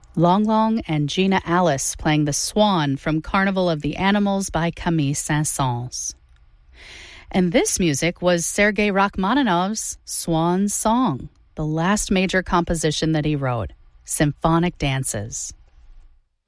Long Long and Gina Alice playing The Swan from Carnival of the Animals by Camille Saint-Saëns. And this music was Sergei Rachmaninoff's Swan Song, the last major composition that he wrote, Symphonic Dances.